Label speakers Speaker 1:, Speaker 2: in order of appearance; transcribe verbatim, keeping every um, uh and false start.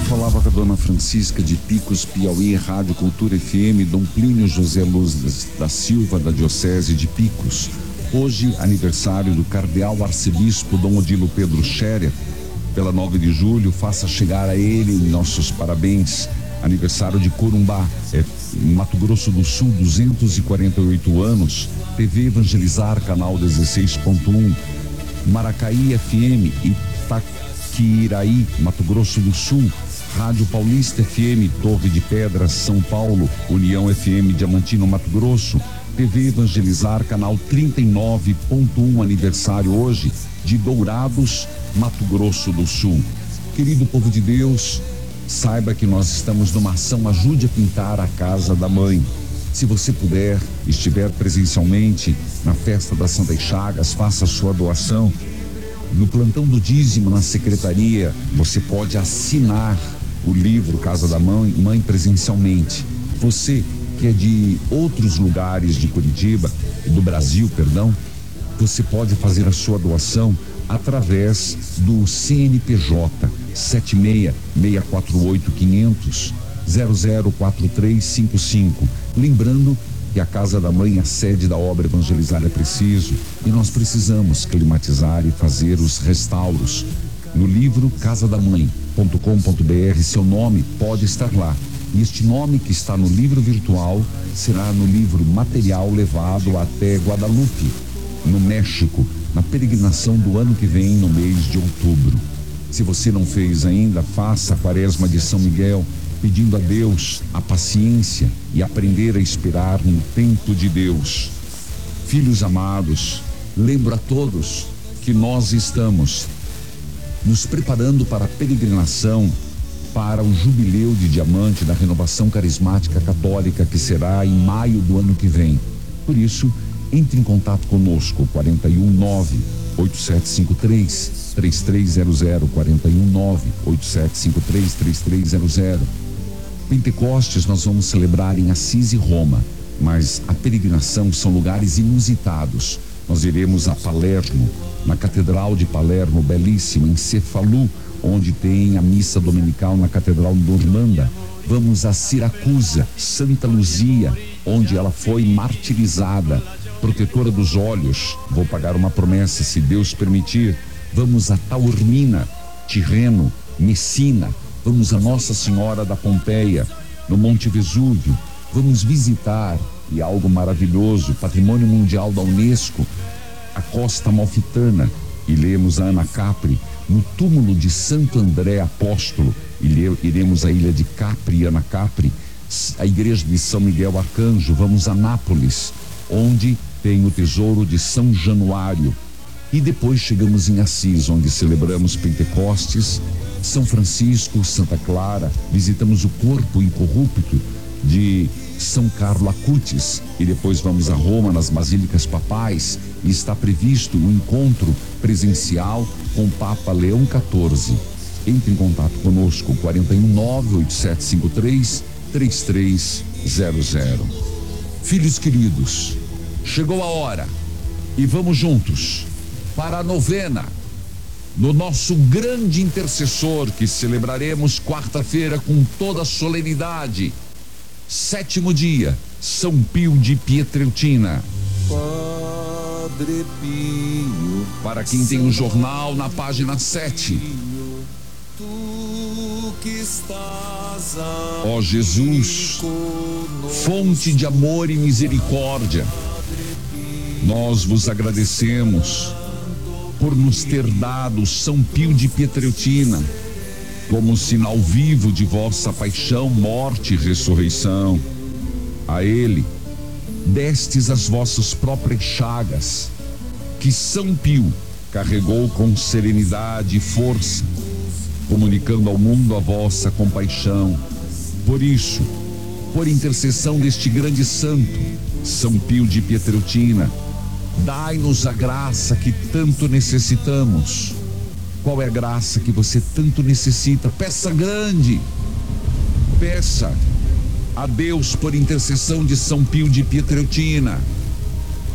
Speaker 1: falava com a dona Francisca de Picos, Piauí, Rádio Cultura F M, Dom Plínio José Luz da Silva, da Diocese de Picos. Hoje, aniversário do Cardeal Arcebispo Dom Odilo Pedro Scherer. Pela nove de julho, faça chegar a ele nossos parabéns. Aniversário de Corumbá, é, Mato Grosso do Sul, duzentos e quarenta e oito anos. T V Evangelizar, canal dezesseis ponto um. Maracaí F M, Itaquiraí, Mato Grosso do Sul. Rádio Paulista F M, Torre de Pedras, São Paulo. União F M, Diamantino, Mato Grosso. T V Evangelizar, canal trinta e nove ponto um, aniversário hoje de Dourados, Mato Grosso do Sul. Querido povo de Deus, saiba que nós estamos numa ação Ajude a Pintar a Casa da Mãe. Se você puder, estiver presencialmente na festa das Santas Chagas, faça a sua doação. No plantão do dízimo, na secretaria, você pode assinar o livro Casa da Mãe, Mãe presencialmente. Você que é de outros lugares de Curitiba, do Brasil, perdão, você pode fazer a sua doação através do C N P J sete seis seis quatro oito quinhentos zero zero quatro três cinco cinco. Lembrando que a Casa da Mãe é a sede da obra Evangelizar é Preciso e nós precisamos climatizar e fazer os restauros. No livro casa da mãe ponto com ponto b r, seu nome pode estar lá. E este nome que está no livro virtual será no livro material levado até Guadalupe, no México, na peregrinação do ano que vem, no mês de outubro. Se você não fez ainda, faça a Quaresma de São Miguel, pedindo a Deus a paciência e aprender a esperar no tempo de Deus. Filhos amados, lembro a todos que nós estamos nos preparando para a peregrinação para o Jubileu de Diamante da Renovação Carismática Católica, que será em maio do ano que vem. Por isso, entre em contato conosco, quarenta e um nove oito sete cinco três três três zero zero, quarenta e um nove oito sete cinco três três três zero zero. Pentecostes nós vamos celebrar em Assis e Roma, mas a peregrinação são lugares inusitados. Nós iremos a Palermo, na Catedral de Palermo, belíssima, em Cefalu, onde tem a missa dominical na Catedral Normanda. Vamos a Siracusa, Santa Luzia, onde ela foi martirizada, protetora dos olhos. Vou pagar uma promessa, se Deus permitir. Vamos a Taormina, Tirreno, Messina. Vamos a Nossa Senhora da Pompeia, no Monte Vesúvio. Vamos visitar, e algo maravilhoso, Patrimônio Mundial da Unesco, a Costa Amalfitana. E lemos a Ana Capri, no túmulo de Santo André Apóstolo. E iremos à ilha de Capri, Ana Capri, a igreja de São Miguel Arcanjo. Vamos a Nápoles, onde tem o tesouro de São Januário. E depois chegamos em Assis, onde celebramos Pentecostes, São Francisco, Santa Clara. Visitamos o corpo incorrupto de São Carlo Acutis. E depois vamos a Roma, nas Basílicas Papais, e está previsto um encontro presencial com o Papa Leão quatorze. Entre em contato conosco, quarenta e um nove oito sete cinco três três três zero zero. Filhos queridos, chegou a hora e vamos juntos para a novena do nosso grande intercessor, que celebraremos quarta-feira com toda a solenidade. Sétimo dia, São Pio de Pietrelcina. Padre Pio, para quem tem o jornal, na página sete. Ó Jesus, fonte de amor e misericórdia, nós vos agradecemos por nos ter dado São Pio de Pietrelcina como sinal vivo de vossa paixão, morte e ressurreição. A ele destes as vossas próprias chagas, que São Pio carregou com serenidade e força, comunicando ao mundo a vossa compaixão. Por isso, por intercessão deste grande santo, São Pio de Pietrelcina, dai-nos a graça que tanto necessitamos. Qual é a graça que você tanto necessita? Peça grande, peça a Deus por intercessão de São Pio de Pietrelcina.